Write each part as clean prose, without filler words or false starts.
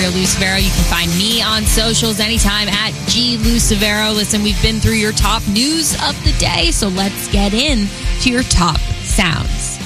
Victoria Lucevero. You can find me on socials anytime at @GLucevero. Listen, we've been through your top news of the day, so let's get in to your top sounds.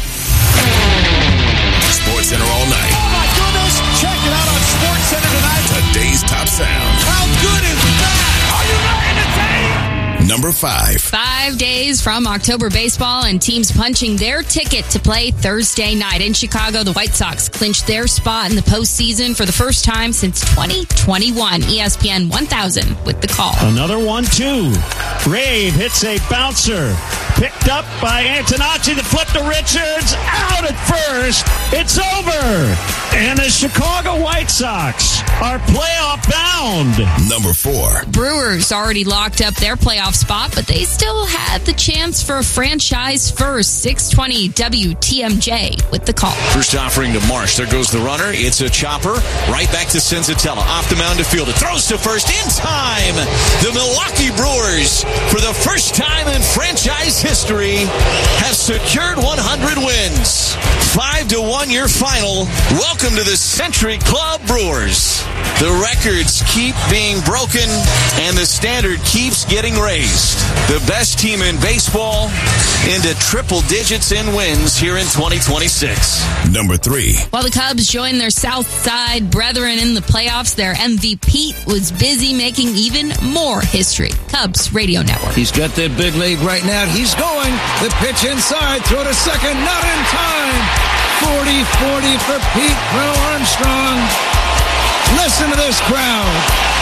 SportsCenter all night. Oh my goodness! Check it out on SportsCenter tonight. Today's top sound. How good is that? Are you not entertained? Number 5. 5 days from October baseball and teams punching their ticket to play Thursday night. In Chicago, the White Sox clinched their spot in the postseason for the first time since 2021. ESPN 1000 with the call. Another 1-2. Rave hits a bouncer. Picked up by Antonacci to flip to Richards. Out at first. It's over. And the Chicago White Sox are playoff bound. Number 4. Brewers already locked up their playoff spot, but they still had the chance for a franchise first. 620 WTMJ with the call. First offering to Marsh. There goes the runner. It's a chopper. Right back to Senzatella. Off the mound to field. It throws to first in time. The Milwaukee Brewers, for the first time in franchise history, have secured 100 wins. 5-1 your final. Welcome to the Century Club Brewers. The records keep being broken and the standard keeps getting raised. The best team in baseball into triple digits in wins here in 2026. Number 3. While the Cubs joined their South Side brethren in the playoffs, their MVP was busy making even more history. Cubs Radio Network. He's got that big lead right now. He's going. The pitch inside. Throw to second. Not in time. 40-40 for Pete Crow Armstrong. Listen to this crowd.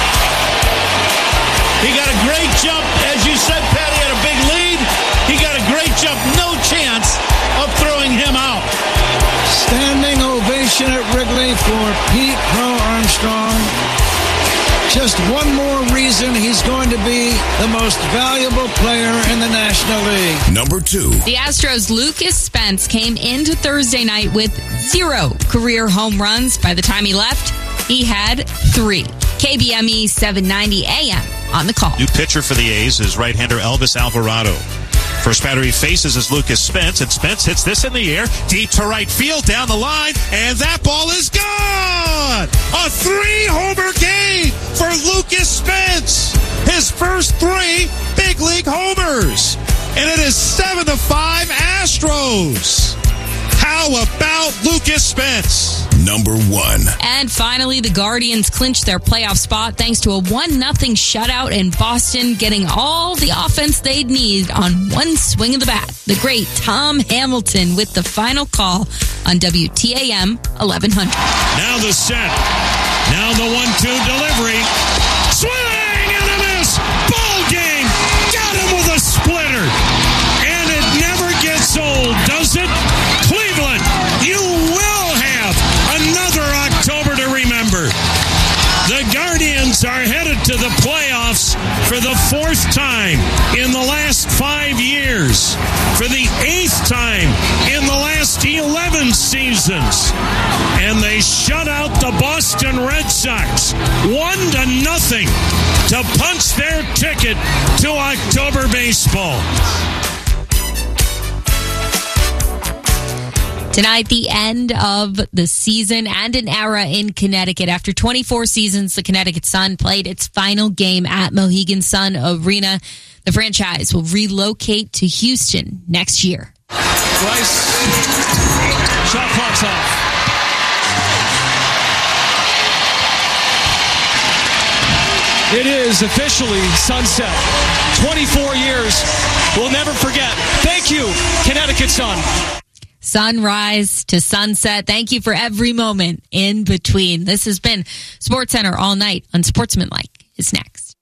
He got a great jump. As you said, Pat, he had a big lead. He got a great jump. No chance of throwing him out. Standing ovation at Wrigley for Pete Crow Armstrong. Just one more reason he's going to be the most valuable player in the National League. Number 2. The Astros' Lucas Spence came into Thursday night with 0 career home runs. By the time he left, he had 3. KBME 790 AM on the call. New pitcher for the A's is right-hander Elvis Alvarado. First batter he faces is Lucas Spence, and Spence hits this in the air, deep to right field, down the line, and that ball is gone! A 3-homer game for Lucas Spence! His first 3 big league homers! And it is 7-5 Astros! How about Lucas Spence? Number 1. And finally, the Guardians clinched their playoff spot thanks to a 1-0 shutout in Boston, getting all the offense they'd need on one swing of the bat. The great Tom Hamilton with the final call on WTAM 1100. Now the set. Now the 1-2 delivery. Swing and a miss. Ball game. Got him with a splitter. And it never gets old, does it? Cleveland, you will have another October to remember. The Guardians are headed to the playoffs for the 4th time in the last 5 years, for the 8th time in the last 11 seasons. And they shut out the Boston Red Sox 1-0 to punch their ticket to October baseball. Tonight, the end of the season and an era in Connecticut. After 24 seasons, the Connecticut Sun played its final game at Mohegan Sun Arena. The franchise will relocate to Houston next year. Rice, shot clock's off. It is officially sunset. 24 years. We'll never forget. Thank you, Connecticut Sun. Sunrise to sunset. Thank you for every moment in between. This has been SportsCenter all night on Sportsmanlike is next.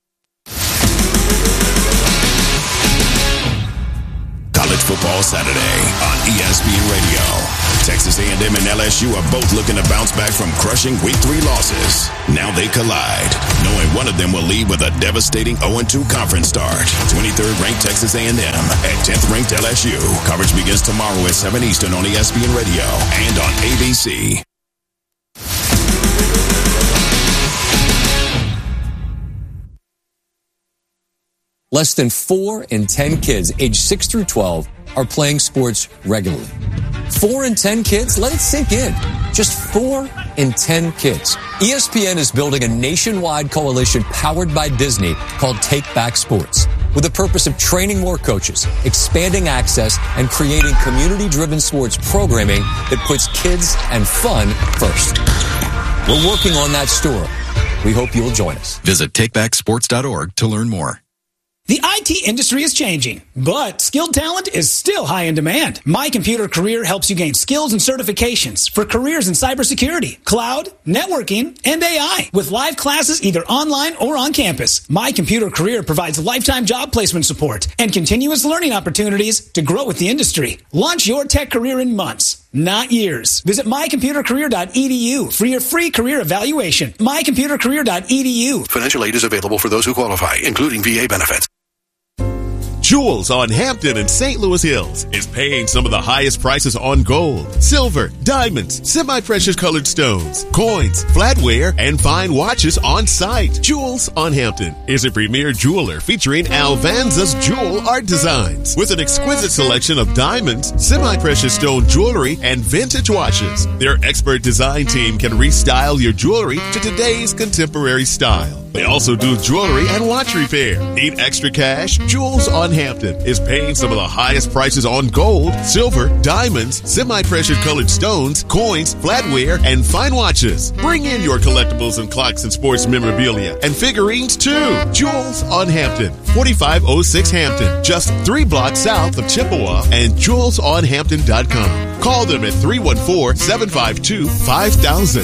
College Football Saturday on ESPN Radio. Texas A&M and LSU are both looking to bounce back from crushing Week 3 losses. Now they collide, knowing one of them will lead with a devastating 0-2 conference start. 23rd ranked Texas A&M at 10th ranked LSU. Coverage begins tomorrow at 7 Eastern on ESPN Radio and on ABC. Less than 4 in 10 kids aged 6 through 12 are playing sports regularly. 4 in 10 kids? Let it sink in. Just 4 in 10 kids. ESPN is building a nationwide coalition powered by Disney called Take Back Sports, with the purpose of training more coaches, expanding access, and creating community-driven sports programming that puts kids and fun first. We're working on that story. We hope you'll join us. Visit takebacksports.org to learn more. The IT industry is changing, but skilled talent is still high in demand. My Computer Career helps you gain skills and certifications for careers in cybersecurity, cloud, networking, and AI. With live classes either online or on campus, My Computer Career provides lifetime job placement support and continuous learning opportunities to grow with the industry. Launch your tech career in months, not years. Visit mycomputercareer.edu for your free career evaluation. mycomputercareer.edu. Financial aid is available for those who qualify, including VA benefits. Jewels on Hampton and St. Louis Hills is paying some of the highest prices on gold, silver, diamonds, semi-precious colored stones, coins, flatware, and fine watches on site. Jewels on Hampton is a premier jeweler featuring Alvanza's jewel art designs with an exquisite selection of diamonds, semi-precious stone jewelry, and vintage watches. Their expert design team can restyle your jewelry to today's contemporary style. They also do jewelry and watch repair. Need extra cash? Jewels on Hampton is paying some of the highest prices on gold, silver, diamonds, semi-precious colored stones, coins, flatware, and fine watches. Bring in your collectibles and clocks and sports memorabilia and figurines too. Jewels on Hampton, 4506 Hampton, just 3 blocks south of Chippewa, and jewelsonhampton.com. Call them at 314-752-5000,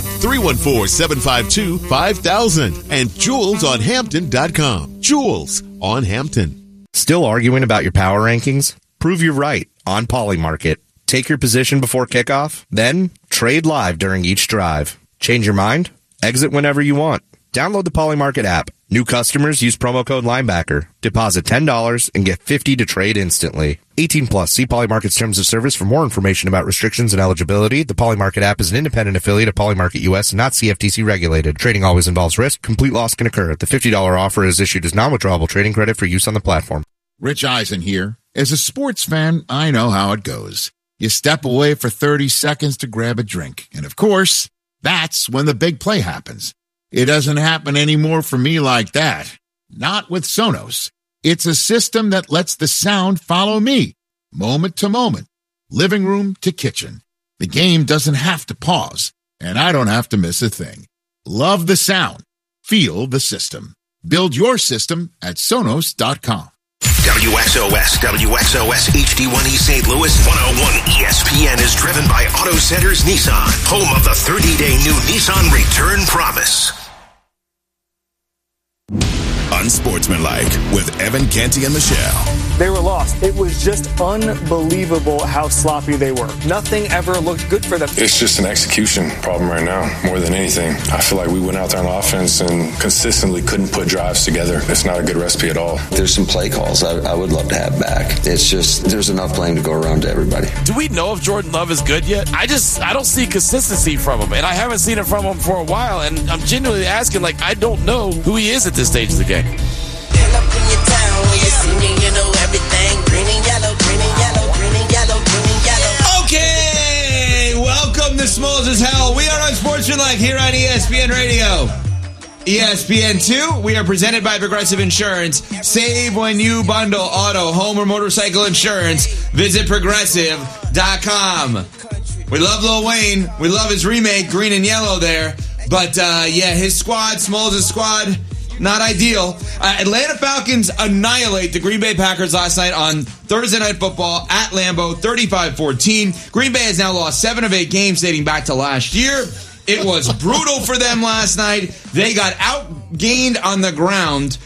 314-752-5000, and jewelsonhampton.com. Jewels on Hampton. Still arguing about your power rankings? Prove you're right on Polymarket. Take your position before kickoff, then trade live during each drive. Change your mind? Exit whenever you want. Download the Polymarket app. New customers use promo code Linebacker. Deposit $10 and get $50 to trade instantly. 18 plus. See Polymarket's terms of service for more information about restrictions and eligibility. The Polymarket app is an independent affiliate of Polymarket US, not CFTC regulated. Trading always involves risk. Complete loss can occur. The $50 offer is issued as non-withdrawable trading credit for use on the platform. Rich Eisen here. As a sports fan, I know how it goes. You step away for 30 seconds to grab a drink. And of course, that's when the big play happens. It doesn't happen anymore for me like that. Not with Sonos. It's a system that lets the sound follow me, moment to moment, living room to kitchen. The game doesn't have to pause, and I don't have to miss a thing. Love the sound. Feel the system. Build your system at Sonos.com. WXOS HD1E St. Louis 101 ESPN is driven by Auto Centers Nissan, home of the 30-day new Nissan Return Promise. Unsportsmanlike with Evan Canty and Michelle. They were lost. It was just unbelievable how sloppy they were. Nothing ever looked good for them. It's just an execution problem right now, more than anything. I feel like we went out there on offense and consistently couldn't put drives together. It's not a good recipe at all. There's some play calls I would love to have back. It's just there's enough playing to go around to everybody. Do we know if Jordan Love is good yet? I don't see consistency from him, and I haven't seen it from him for a while, and I'm genuinely asking, I don't know who he is at this stage of the game. Pull up in your town when you see me, you know everything. Green and yellow, green and yellow, green and yellow, green and yellow. Okay, welcome to Smalls as Hell. We are Unsportsmanlike here on ESPN Radio. ESPN2, we are presented by Progressive Insurance. Save when you bundle auto, home, or motorcycle insurance. Visit Progressive.com. We love Lil Wayne. We love his remake, Green and Yellow there. But, his squad, Smalls' squad, not ideal. Atlanta Falcons annihilate the Green Bay Packers last night on Thursday Night Football at Lambeau, 35-14. Green Bay has now lost 7 of 8 games dating back to last year. It was brutal for them last night. They got outgained on the ground,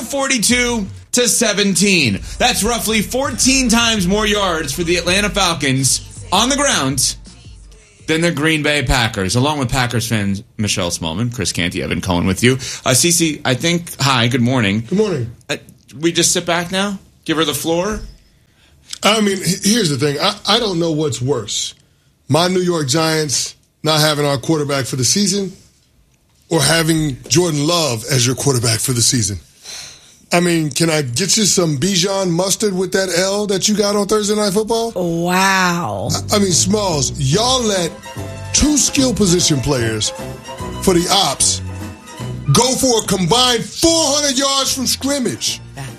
242-17. That's roughly 14 times more yards for the Atlanta Falcons on the ground than the Green Bay Packers. Along with Packers fans Michelle Smallman, Chris Canty, Evan Cohen with you. Cece, I think, hi, good morning. Good morning. We just sit back now? Give her the floor? I mean, here's the thing. I don't know what's worse. My New York Giants not having our quarterback for the season or having Jordan Love as your quarterback for the season. I mean, can I get you some Bijan mustard with that L that you got on Thursday Night Football? Wow. I mean, Smalls, y'all let 2 skill position players for the Ops go for a combined 400 yards from scrimmage.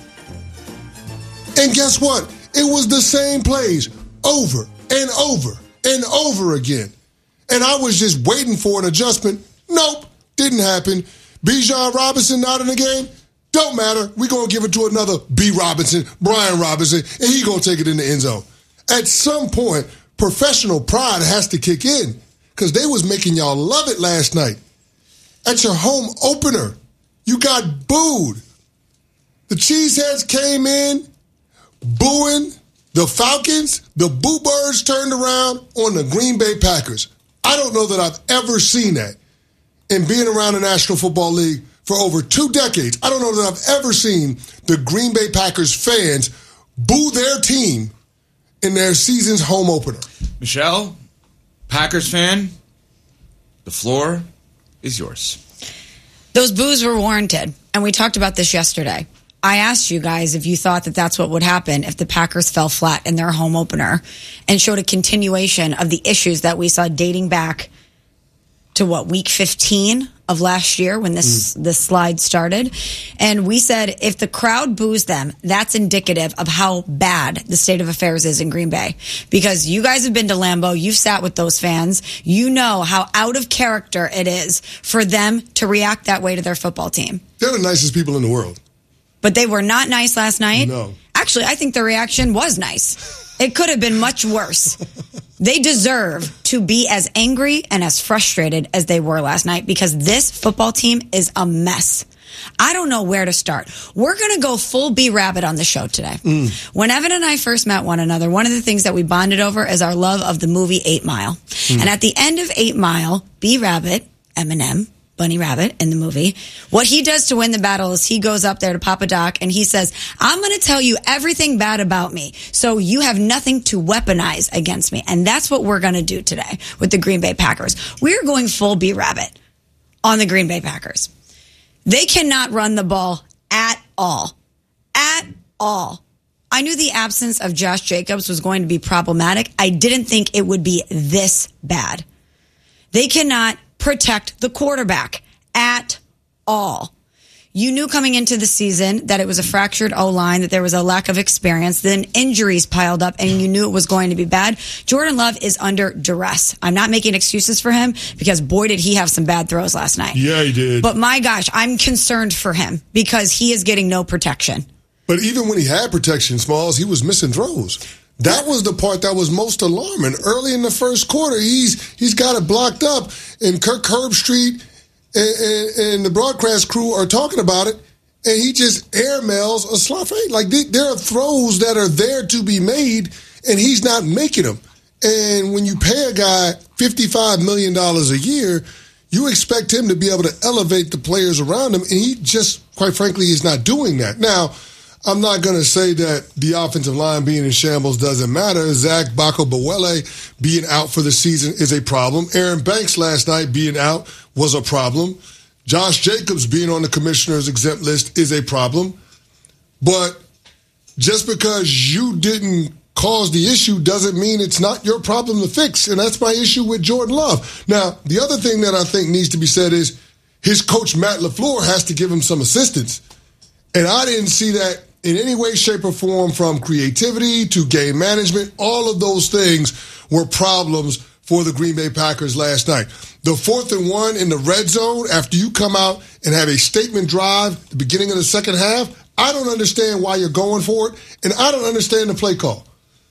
And guess what? It was the same plays over and over and over again. And I was just waiting for an adjustment. Nope, didn't happen. Bijan Robinson not in the game? Don't matter. We're going to give it to another B. Robinson, Brian Robinson, and he's going to take it in the end zone. At some point, professional pride has to kick in because they was making y'all love it last night. At your home opener, you got booed. The Cheeseheads came in booing the Falcons. The Boo Birds turned around on the Green Bay Packers. I don't know that I've ever seen that. And being around the National Football League for over 2 decades, I don't know that I've ever seen the Green Bay Packers fans boo their team in their season's home opener. Michelle, Packers fan, the floor is yours. Those boos were warranted, and we talked about this yesterday. I asked you guys if you thought that that's what would happen if the Packers fell flat in their home opener and showed a continuation of the issues that we saw dating back to week 15 of last year when this slide started. And we said if the crowd boos them, that's indicative of how bad the state of affairs is in Green Bay. Because you guys have been to Lambeau, you've sat with those fans, you know how out of character it is for them to react that way to their football team. They're the nicest people in the world. But they were not nice last night? No. Actually, I think the reaction was nice. It could have been much worse. They deserve to be as angry and as frustrated as they were last night because this football team is a mess. I don't know where to start. We're going to go full B-Rabbit on the show today. When Evan and I first met one another, one of the things that we bonded over is our love of the movie 8 Mile. And at the end of 8 Mile, B-Rabbit, Eminem, Bunny Rabbit in the movie, what he does to win the battle is he goes up there to Papa Doc and he says, I'm going to tell you everything bad about me so you have nothing to weaponize against me. And that's what we're going to do today with the Green Bay Packers. We're going full B-Rabbit on the Green Bay Packers. They cannot run the ball at all. At all. I knew the absence of Josh Jacobs was going to be problematic. I didn't think it would be this bad. They cannot protect the quarterback at all. You knew coming into the season that it was a fractured O-line, that there was a lack of experience, then injuries piled up, and you knew it was going to be bad. Jordan Love is under duress. I'm not making excuses for him because, boy, did he have some bad throws last night. Yeah, he did. But my gosh, I'm concerned for him because he is getting no protection. But even when he had protection, Smalls, he was missing throws. That was the part that was most alarming. Early in the first quarter, he's got it blocked up, and Kirk Herbstreit and the broadcast crew are talking about it, and he just airmails a slot fade. Like, there are throws that are there to be made, and he's not making them. And when you pay a guy $55 million a year, you expect him to be able to elevate the players around him, and he just, quite frankly, is not doing that. Now, I'm not going to say that the offensive line being in shambles doesn't matter. Zach Bacco-Bawele being out for the season is a problem. Aaron Banks last night being out was a problem. Josh Jacobs being on the commissioner's exempt list is a problem. But just because you didn't cause the issue doesn't mean it's not your problem to fix. And that's my issue with Jordan Love. Now, the other thing that I think needs to be said is his coach, Matt LaFleur, has to give him some assistance. And I didn't see that in any way, shape, or form, from creativity to game management. All of those things were problems for the Green Bay Packers last night. The 4th and 1 in the red zone, after you come out and have a statement drive at the beginning of the second half, I don't understand why you're going for it, and I don't understand the play call.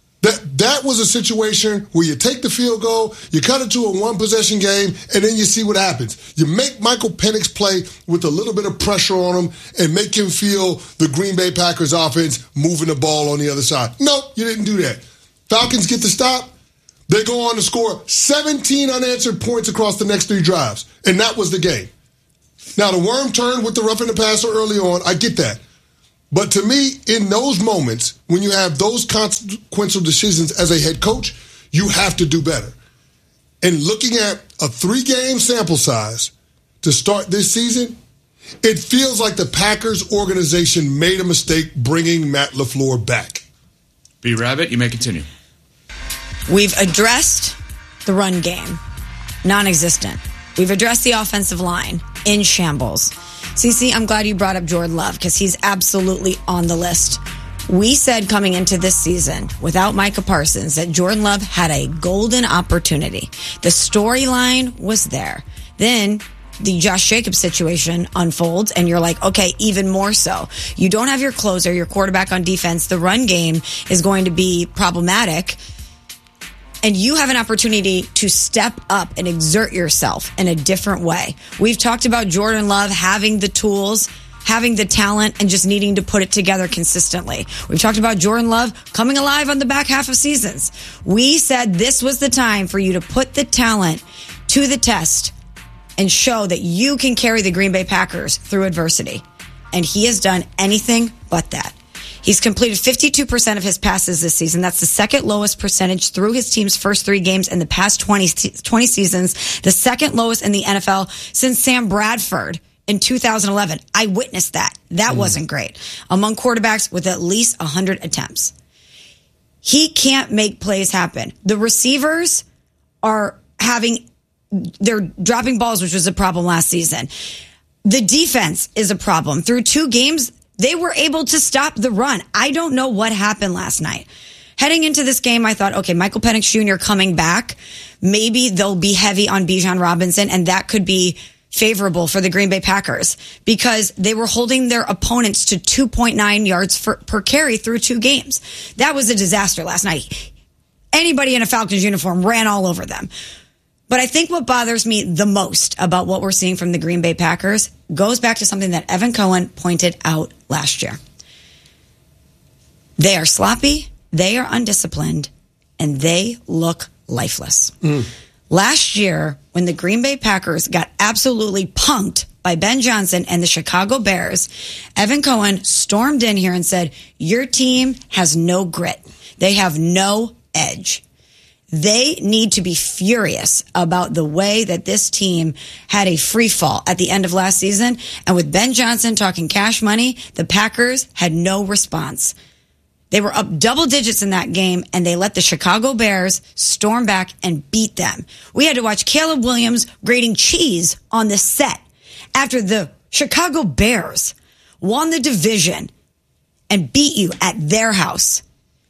That was a situation where you take the field goal, you cut it to a one-possession game, and then you see what happens. You make Michael Penix play with a little bit of pressure on him and make him feel the Green Bay Packers offense moving the ball on the other side. No, you didn't do that. Falcons get the stop. They go on to score 17 unanswered points across the next 3 drives, and that was the game. Now, the worm turned with the roughing the passer early on. I get that. But to me, in those moments, when you have those consequential decisions as a head coach, you have to do better. And looking at a 3-game sample size to start this season, it feels like the Packers organization made a mistake bringing Matt LaFleur back. B-Rabbit, you may continue. We've addressed the run game. non-existent. We've addressed the offensive line in shambles. CeCe, I'm glad you brought up Jordan Love because he's absolutely on the list. We said coming into this season, without Micah Parsons, that Jordan Love had a golden opportunity. The storyline was there. Then the Josh Jacobs situation unfolds, and you're like, okay, even more so. You don't have your closer, your quarterback on defense. The run game is going to be problematic. And you have an opportunity to step up and exert yourself in a different way. We've talked about Jordan Love having the tools, having the talent, and just needing to put it together consistently. We've talked about Jordan Love coming alive on the back half of seasons. We said this was the time for you to put the talent to the test and show that you can carry the Green Bay Packers through adversity. And he has done anything but that. He's completed 52% of his passes this season. That's the second lowest percentage through his team's first 3 games in the past 20 seasons. The second lowest in the NFL since Sam Bradford in 2011. I witnessed that. That wasn't great. Among quarterbacks with at least 100 attempts. He can't make plays happen. The receivers they're dropping balls, which was a problem last season. The defense is a problem. Through 2 games, they were able to stop the run. I don't know what happened last night. Heading into this game, I thought, okay, Michael Penix Jr. coming back. Per they'll be heavy on Bijan Robinson, and that could be favorable for the Green Bay Packers because they were holding their opponents to 2.9 yards per carry through 2 games. That was a disaster last night. Anybody in a Falcons uniform ran all over them. But I think what bothers me the most about what we're seeing from the Green Bay Packers goes back to something that Evan Cohen pointed out last year. They are sloppy, they are undisciplined, and they look lifeless. Last year, when the Green Bay Packers got absolutely punked by Ben Johnson and the Chicago Bears, Evan Cohen stormed in here and said, your team has no grit. They have no edge. They need to be furious about the way that this team had a free fall at the end of last season. And with Ben Johnson talking cash money, the Packers had no response. They were up double digits in that game, and they let the Chicago Bears storm back and beat them. We had to watch Caleb Williams grating cheese on the set after the Chicago Bears won the division and beat you at their house.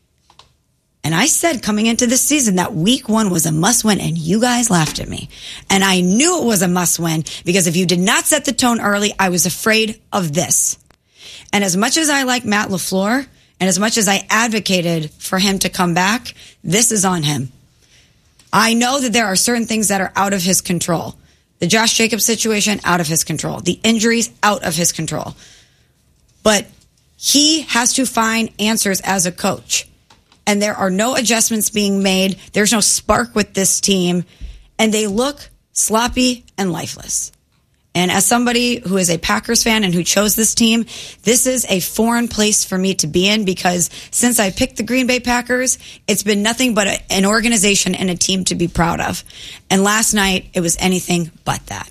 And I said coming into this season that week 1 was a must-win, and you guys laughed at me. And I knew it was a must-win because if you did not set the tone early, I was afraid of this. And as much as I like Matt LaFleur, and as much as I advocated for him to come back, this is on him. I know that there are certain things that are out of his control. The Josh Jacobs situation, out of his control. The injuries, out of his control. But he has to find answers as a coach. And there are no adjustments being made. There's no spark with this team. And they look sloppy and lifeless. And as somebody who is a Packers fan and who chose this team, this is a foreign place for me to be in because since I picked the Green Bay Packers, it's been nothing but an organization and a team to be proud of. And last night, it was anything but that.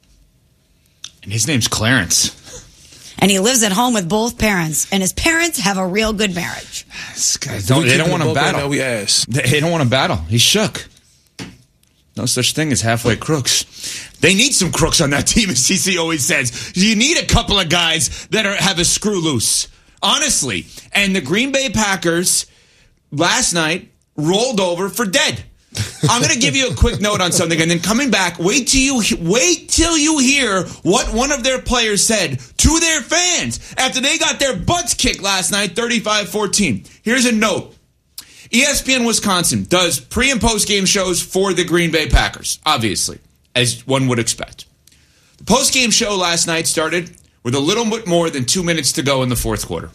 And his name's Clarence. And he lives at home with both parents. And his parents have a real good marriage. They don't want to battle. They don't want to battle. He's shook. No such thing as halfway crooks. They need some crooks on that team, as CeCe always says. You need a couple of guys that have a screw loose. Honestly. And the Green Bay Packers last night rolled over for dead. I'm going to give you a quick note on something, and then coming back, wait till you hear what one of their players said to their fans after they got their butts kicked last night, 35-14. Here's a note. ESPN Wisconsin does pre- and post-game shows for the Green Bay Packers, obviously, as one would expect. The post-game show last night started with a little bit more than 2 minutes to go in the fourth quarter.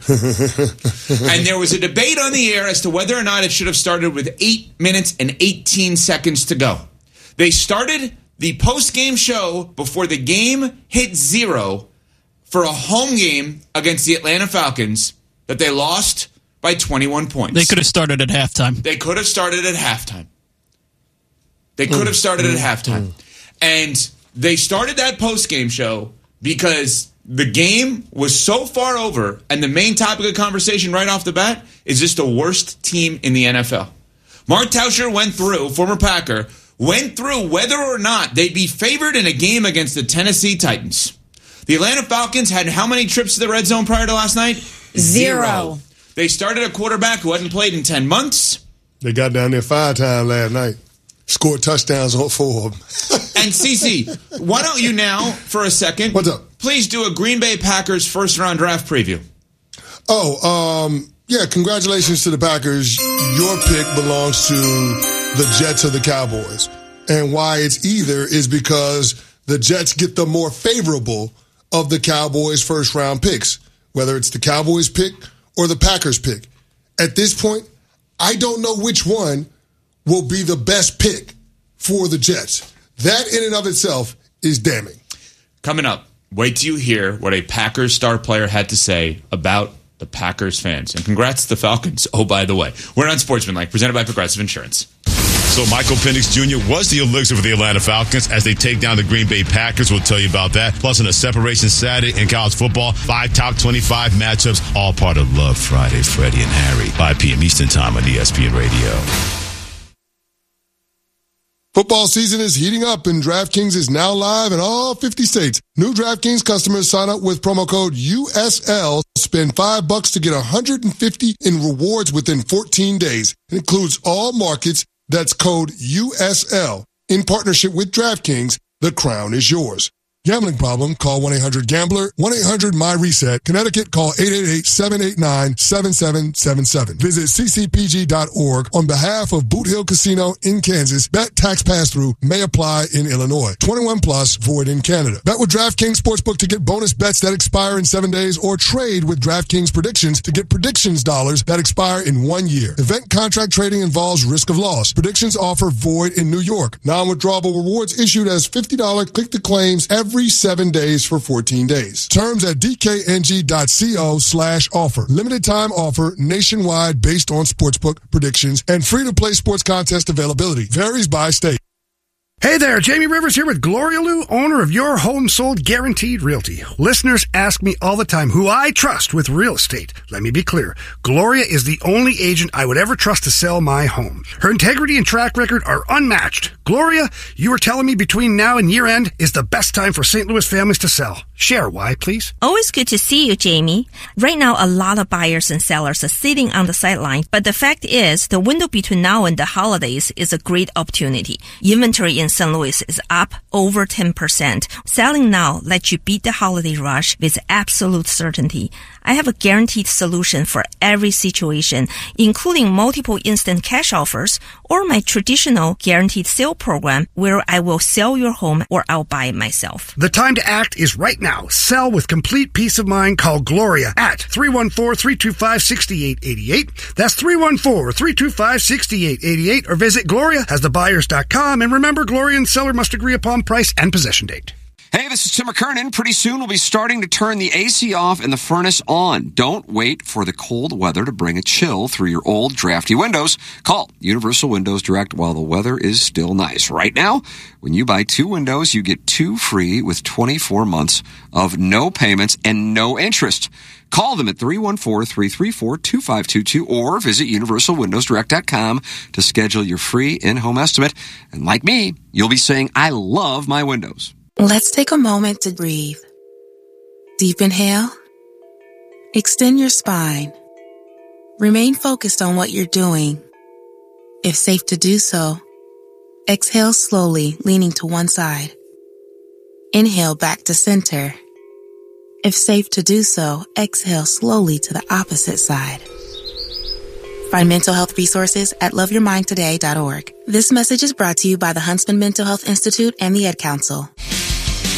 And there was a debate on the air as to whether or not it should have started with 8 minutes and 18 seconds to go. They started the post-game show before the game hit 0 for a home game against the Atlanta Falcons that they lost by 21 points. They could have started at halftime. They could have started at halftime. And they started that post-game show because the game was so far over, and the main topic of conversation right off the bat is just the worst team in the NFL. Mark Tauscher went through, former Packer, went through whether or not they'd be favored in a game against the Tennessee Titans. The Atlanta Falcons had how many trips to the red zone prior to last night? 0. They started a quarterback who hadn't played in 10 months. They got down there 5 times last night. Scored touchdowns on 4 of them. And CC, why don't you now, for a second, what's up? Please do a Green Bay Packers first-round draft preview. Yeah, congratulations to the Packers. Your pick belongs to the Jets or the Cowboys. And why it's either is because the Jets get the more favorable of the Cowboys' first-round picks, whether it's the Cowboys pick or the Packers pick. At this point, I don't know which one will be the best pick for the Jets. That in and of itself is damning. Coming up, wait till you hear what a Packers star player had to say about the Packers fans. And congrats to the Falcons. Oh, by the way, we're on Sportsmanlike, presented by Progressive Insurance. So Michael Penix Jr. was the elixir for the Atlanta Falcons as they take down the Green Bay Packers. We'll tell you about that. Plus, on a separation Saturday in college football, 5 top 25 matchups, all part of Love Friday. Freddie and Harry, 5 p.m. Eastern Time on ESPN Radio. Football season is heating up and DraftKings is now live in all 50 states. New DraftKings customers sign up with promo code USL. Spend $5 to get $150 in rewards within 14 days. It includes all markets. That's code USL. In partnership with DraftKings, the crown is yours. Gambling problem? Call 1-800-GAMBLER. 1-800-MY-RESET. Connecticut, call 888-789-7777. Visit ccpg.org on behalf of Boot Hill Casino in Kansas. Bet tax pass-through may apply in Illinois. 21 plus, void in Canada. Bet with DraftKings Sportsbook to get bonus bets that expire in 7 days, or trade with DraftKings Predictions to get predictions dollars that expire in 1 year. Event contract trading involves risk of loss. Predictions offer void in New York. Non-withdrawable rewards issued as $50 click-to-claims every 7 days for 14 days. Terms at dkng.co/offer. Limited time offer nationwide based on sportsbook predictions and free-to-play sports contest availability. Varies by state. Hey there, Jamie Rivers here with Gloria Lou, owner of Your Home Sold Guaranteed Realty. Listeners ask me all the time who I trust with real estate. Let me be clear. Gloria is the only agent I would ever trust to sell my home. Her integrity and track record are unmatched. Gloria, you were telling me between now and year end is the best time for St. Louis families to sell. Share why, please. Always good to see you, Jamie. Right now, a lot of buyers and sellers are sitting on the sidelines, but the fact is the window between now and the holidays is a great opportunity. Inventory in St. Louis is up over 10%. Selling now lets you beat the holiday rush with absolute certainty. I have a guaranteed solution for every situation, including multiple instant cash offers or my traditional guaranteed sale program where I will sell your home or I'll buy it myself. The time to act is right now. Sell with complete peace of mind. Call Gloria at 314-325-6888. That's 314-325-6888 or visit GloriaHasTheBuyers.com. And remember, Gloria and seller must agree upon price and possession date. Hey, this is Tim McKernan. Pretty soon we'll be starting to turn the AC off and the furnace on. Don't wait for the cold weather to bring a chill through your old drafty windows. Call Universal Windows Direct while the weather is still nice. Right now, when you buy 2 windows, you get 2 free with 24 months of no payments and no interest. Call them at 314-334-2522 or visit universalwindowsdirect.com to schedule your free in-home estimate. And like me, you'll be saying, I love my windows. Let's take a moment to breathe. Deep inhale. Extend your spine. Remain focused on what you're doing. If safe to do so, exhale slowly, leaning to one side. Inhale back to center. If safe to do so, exhale slowly to the opposite side. Find mental health resources at loveyourmindtoday.org. This message is brought to you by the Huntsman Mental Health Institute and the Ad Council.